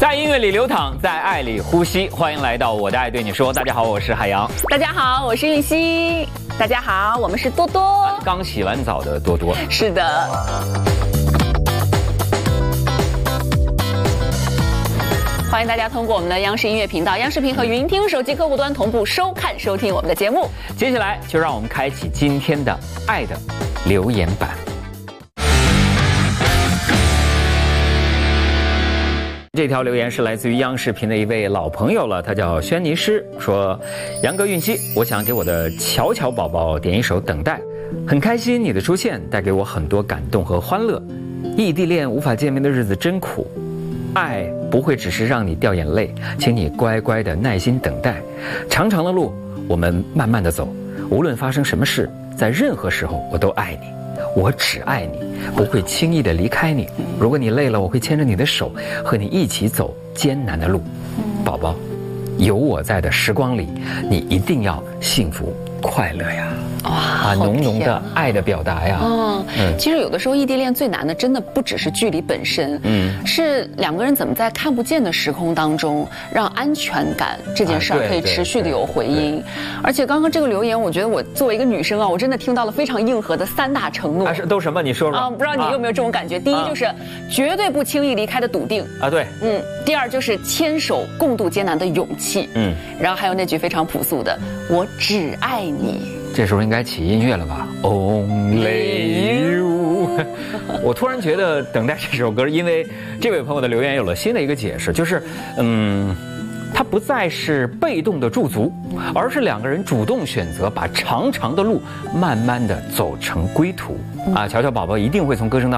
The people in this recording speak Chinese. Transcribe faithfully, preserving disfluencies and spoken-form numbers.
在音乐里流淌，在爱里呼吸。欢迎来到我的爱对你说。大家好，我是海洋。 大家好，我是韵熙。大家好，我们是多多。 刚洗完澡的多多。 是的。欢迎大家通过我们的央视音乐频道、央视频和云听手机客户端同步收看、收听我们的节目。 接下来就让我们开启今天的爱的留言板。这条留言是来自于央视频的一位老朋友了，他叫轩尼诗，说：杨哥、韵熙，我想给我的巧巧宝宝点一首《等待》，很开心你的出现带给我很多感动和欢乐。异地恋无法见面的日子真苦，爱不会只是让你掉眼泪，请你乖乖的耐心等待。长长的路我们慢慢的走，无论发生什么事，在任何时候我都爱你，我只爱你，不会轻易的离开你。如果你累了，我会牵着你的手，和你一起走艰难的路。宝宝，有我在的时光里，你一定要幸福快乐呀！ 哇， 啊，浓浓的爱的表达呀。 嗯嗯，其实有的时候异地恋最难的，真的不只是距离本身，嗯，是两个人怎么在看不见的时空当中，让安全感这件事儿可以持续的有回音。而且刚刚这个留言，我觉得我作为一个女生啊，我真的听到了非常硬核的三大承诺。 啊，是都什么？你说说啊？不知道你有没有这种感觉？第一就是绝对不轻易离开的笃定啊，对， 嗯。第二就是牵手共度艰难的勇气，嗯。然后还有那句非常朴素的“我只爱你”。 这时候应该起音乐了吧 ？Only you。我突然觉得《等待》这首歌，因为这位朋友的留言有了新的一个解释，就是，嗯，它不再是被动的驻足，而是两个人主动选择，把长长的路慢慢的走成归途。啊，巧巧宝宝一定会从歌声当中